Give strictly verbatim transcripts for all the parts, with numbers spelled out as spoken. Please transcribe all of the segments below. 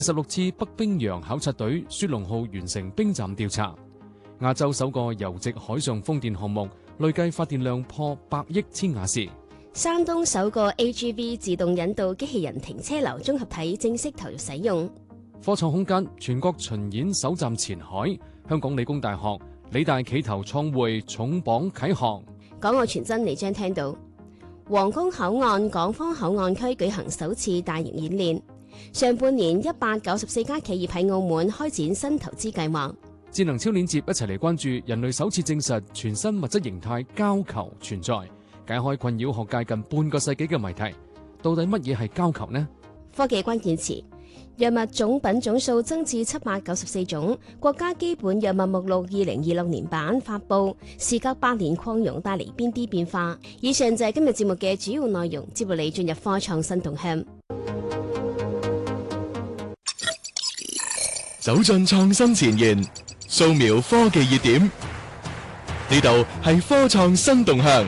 十六次北冰洋考察隊雪龍號完成冰站調查。亞洲首個油直海上風電項目累計發電量破百億千瓦時。 山東首個 A G V 自動引導機器人停車樓綜合體正式投入使用。 科創空間全國巡演首站前海，香港理工大學、理大企投創匯重磅啟航。 港澳傳真你將聽到，皇崗口岸港方口岸區舉行首次大型演練。上半年一百九十四家企業喺澳門開展新投資計劃。 智能超鏈接一齊嚟關注人類首次證實全新物質形態膠球存在，解開困擾學界近半個世紀嘅謎題。到底乜嘢係膠球呢？ 科技關鍵詞：藥物總品種數增至七百九十四種。國家基本藥物目錄二零二六年版發布，時隔八年擴容帶嚟邊啲變化？以上就係今日節目嘅主要內容，接落嚟進入科創新動向。 走進創新前沿，掃描科技熱點，呢度係科創新動向。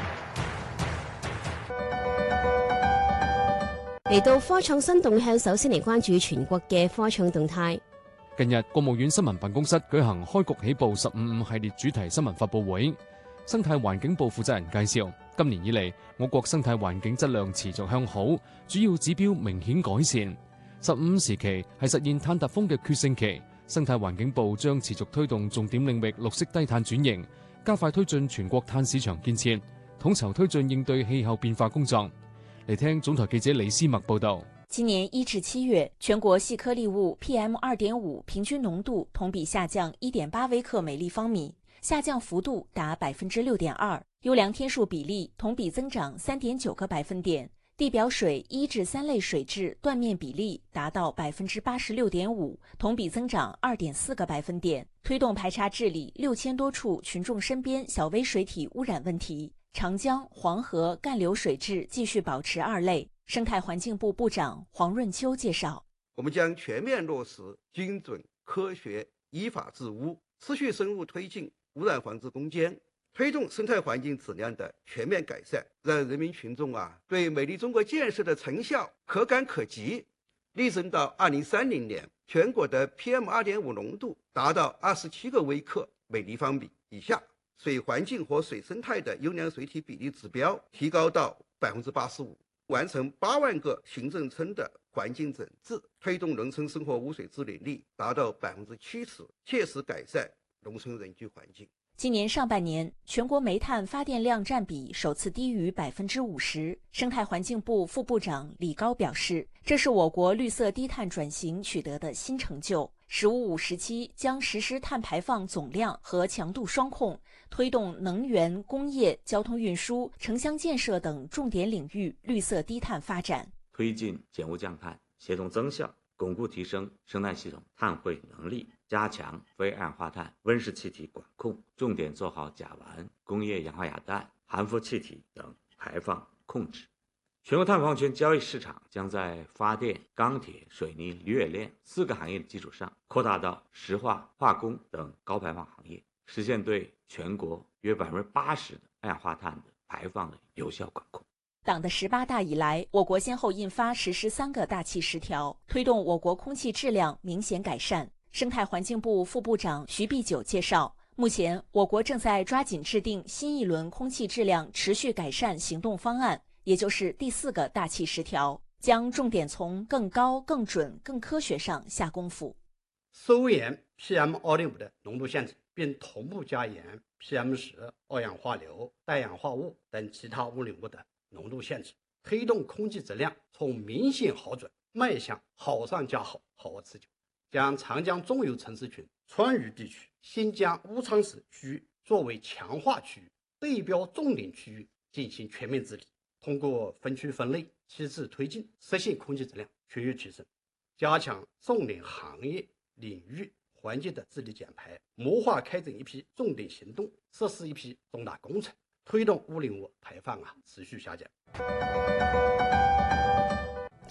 嚟到科創新動向，首先嚟關注全國嘅科創動態。 近日，國務院新聞辦公室舉行開局起步十五五系列主題新聞發佈會，生態環境部負責人介紹，今年以嚟，我國生態環境質量持續向好，主要指標明顯改善。十五時期係實現碳達峰嘅決勝期，生態環境部將持續推動重點領域綠色低碳轉型，加快推進全國碳市場建設，統籌推進應對氣候變化工作。嚟聽總台記者李思默報道。 今年一至七月，全國細顆粒物 P M 二點五 平均濃度同比下降一點八微克每立方米，下降幅度達百分之六點二，優良天數比例同比增長三點九個百分點。地表水一至三類水質斷面比例達到百分之八十六點五，同比增長二點四個百分點。推動排查治理六千多處群眾身邊小微水體污染問題。長江、黃河幹流水質繼續保持二類。生態環境部部長黃潤秋介紹： 我們將全面落實精準、科學、依法治污，持續深入推進污染防治攻堅。推動生態環境質量的全面改善，讓人民群眾啊對美麗中國建設的成效可感可及，力爭到二零三零年全國的 P M 二點五 濃度達到二十七個微克每立方米以下，水環境和水生態的優良水體比例指標提高到百分之八十五，完成八萬個行政村的環境整治，推動農村生活污水治理率達到百分之七十，切實改善農村人居環境。 今年上半年，全國煤炭發電量佔比首次低於百分之五十。生態環境部副部長李高表示，這是我國綠色低碳轉型取得的新成就。十五五時期將實施碳排放總量和強度雙控，推動能源、工業、交通運輸、城鄉建設等重點領域綠色低碳發展， 推進減污降碳，協同增效，鞏固提升生態系統碳匯能力，加強非二氧化碳、溫室氣體管控，重點做好甲烷、工業氧化亞氮、含氟氣體等排放控制。全國碳排放權交易市場將在發電、鋼鐵、水泥、鋁冶煉四個行業的基礎上，擴大到石化、化工等高排放行業，實現對全國約百分之八十的二氧化碳的排放的有效管控。 黨的十八大以來，我國先後印發實施三個大氣十條，推動我國空氣質量明顯改善。生態環境部副部長徐必九介紹，目前我國正在抓緊制定新一輪空氣質量持續改善行動方案，也就是第四個大氣十條，將重點從更高、更準、更科學上下功夫。 收嚴 P M 二點五 的濃度限制，並同步加嚴 P M 十、二氧化硫、氮氧化物等其他污染物的濃度限制，推動空氣質量從明顯好轉邁向好上加好、好而持久。將長江中游城市群、川渝地區、新疆烏昌市區域作為強化區域、對標重點區域進行全面治理，通過分區分類、機制推進，實現空氣質量全域提升。加強重點行業領域環境的治理減排，謀劃開展一批重點行動，實施一批重大工程，推動污染物排放啊持續下降。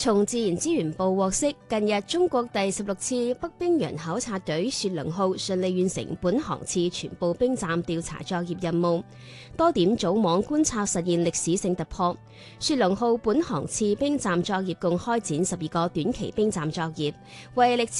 從自然資源部獲悉，近日中國第十六次北冰洋考察隊雪龍號順利完成本航次全部冰站調查作業任務，多點組網觀察實現歷史性突破。雪龍號本航次冰站作業共開展十二個短期冰站作業，為歷次